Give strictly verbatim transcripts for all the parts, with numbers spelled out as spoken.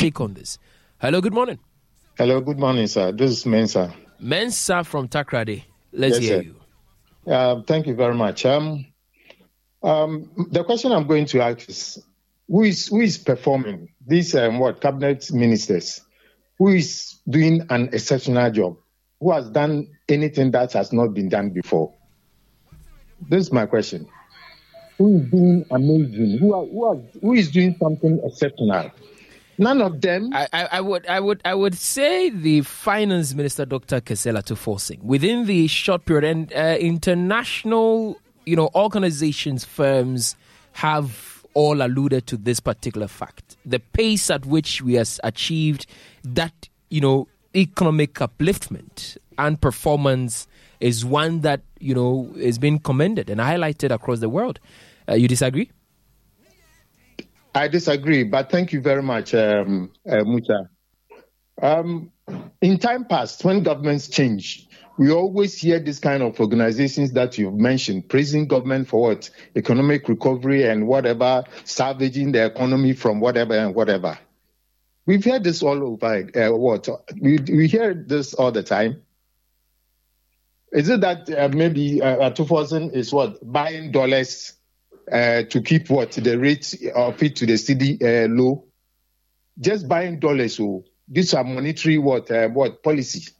take on this. Hello, good morning. Hello, good morning, sir. This is Mensa. Mensa from Takrade. Let's yes, hear sir. you. Uh, thank you very much. Um, um, the question I'm going to ask is, who is who is performing? These um, what cabinet ministers? Who is doing an exceptional job? Who has done anything that has not been done before? This is my question. Who is doing amazing? Who are, who, are, who is doing something exceptional? None of them. I, I, I would I would I would say the finance minister, Doctor Kesela Tuforcing, within the short period, and uh, international, you know, organizations, firms have all alluded to this particular fact. The pace at which we have achieved that, you know, economic upliftment and performance is one that, you know, is being commended and highlighted across the world. Uh, you disagree? I disagree, but thank you very much, um, uh, Mucha. Um, in time past, when governments change, we always hear this kind of organizations that you've mentioned, praising government for what? Economic recovery and whatever, salvaging the economy from whatever and whatever. We've heard this all over. Uh, what? We, we hear this all the time. Is it that uh, maybe uh, two thousand is what? Buying dollars Uh, to keep what the rate of it to the C D uh, low, just buying dollars. So these are monetary what uh, what policy.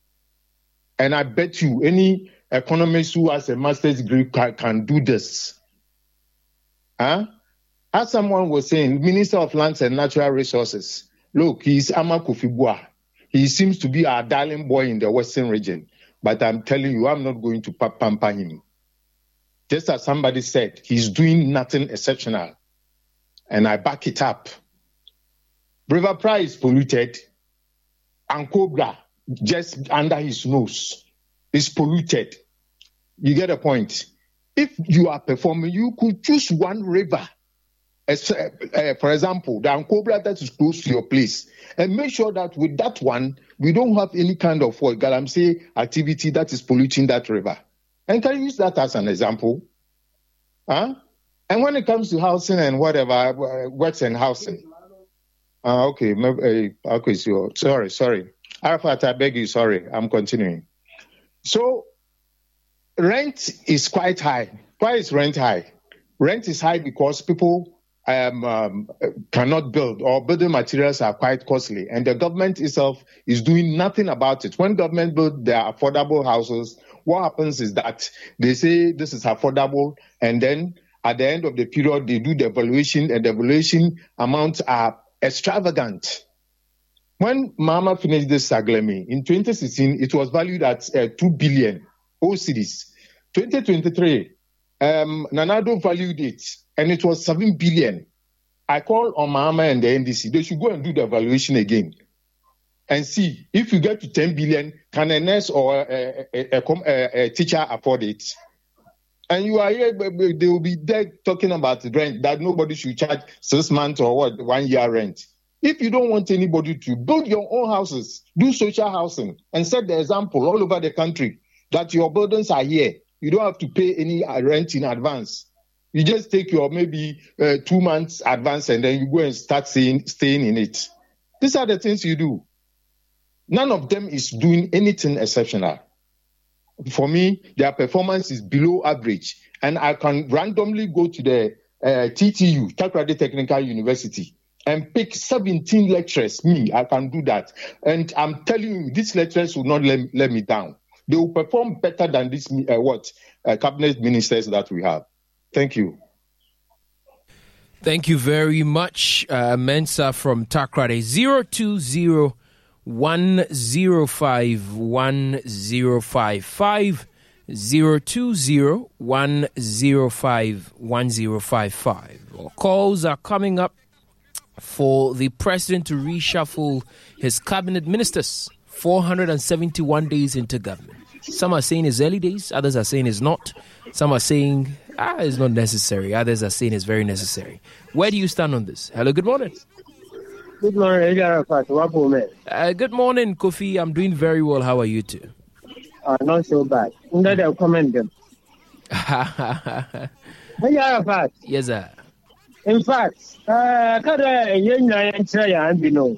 And I bet you any economist who has a master's degree can, can do this. Huh? As someone was saying, Minister of Lands and Natural Resources, look, he's Ama Kofi Boah. He seems to be our darling boy in the Western region, but I'm telling you, I'm not going to pamper him. Just as somebody said, he's doing nothing exceptional. And I back it up. River Pride is polluted. And Cobra, just under his nose, is polluted. You get a point. If you are performing, you could choose one river. As, uh, uh, for example, the Ankobra that is close to your place. And make sure that with that one, we don't have any kind of what Galamsey activity that is polluting that river. And can you use that as an example? Huh? And when it comes to housing and whatever, uh, works and housing. Uh, okay, maybe, uh, okay, so, sorry, sorry. Arafat, I beg you, sorry, I'm continuing. So, rent is quite high. Why is rent high? Rent is high because people um, um, cannot build, or building materials are quite costly, and the government itself is doing nothing about it. When government build their affordable houses, what happens is that they say this is affordable, and then at the end of the period, they do the evaluation, and the evaluation amounts are extravagant. When Mama finished this Saglemi, in twenty sixteen, it was valued at uh, two billion O Cedis. twenty twenty-three, um, Nanado valued it, and it was seven billion. I call on Mama and the N D C. They should go and do the evaluation again and see if you get to ten billion, can a nurse or a, a, a, a, a teacher afford it? And you are here, they will be there talking about rent, that nobody should charge six months or what, one year rent. If you don't want anybody to build your own houses, do social housing, and set the example all over the country that your buildings are here. You don't have to pay any rent in advance. You just take your maybe uh, two months advance and then you go and start staying, staying in it. These are the things you do. None of them is doing anything exceptional. For me, their performance is below average. And I can randomly go to the uh, T T U, Takrade Technical University, and pick seventeen lecturers. Me, I can do that. And I'm telling you, these lecturers will not let, let me down. They will perform better than these uh, what uh, cabinet ministers that we have. Thank you. Thank you very much, uh, Mensa from Takrade. zero two zero one zero five one zero five five zero two zero one zero five one zero five five. Calls are coming up for the president to reshuffle his cabinet ministers. four hundred seventy-one days into government. Some are saying it's early days, others are saying it's not. Some are saying ah, it's not necessary, others are saying it's very necessary. Where do you stand on this? Hello, good morning. Good morning, uh, good morning, Kofi. I'm doing very well. How are you too? Uh, not so bad. Under comment them. Yes, sir. In fact, uh, kada yen na yen try and be no.